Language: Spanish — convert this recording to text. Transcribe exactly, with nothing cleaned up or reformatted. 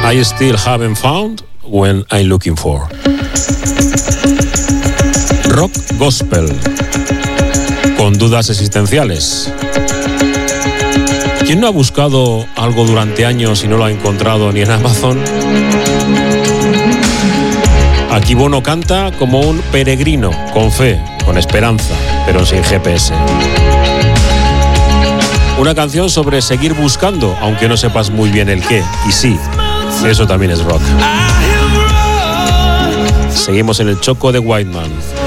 I still haven't found when I'm looking for. Rock gospel, con dudas existenciales. ¿Quién no ha buscado algo durante años y no lo ha encontrado ni en Amazon? Aquí Bono canta como un peregrino, con fe, con esperanza, pero sin G P S. Una canción sobre seguir buscando, aunque no sepas muy bien el qué. Y sí, eso también es rock. Seguimos en el Choco de Whiteman.